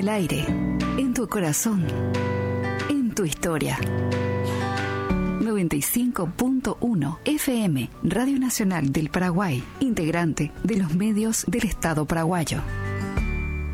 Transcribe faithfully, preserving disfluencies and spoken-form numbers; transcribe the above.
el aire, en tu corazón, en tu historia. noventa y cinco punto uno F M, Radio Nacional del Paraguay, integrante de los medios del Estado paraguayo.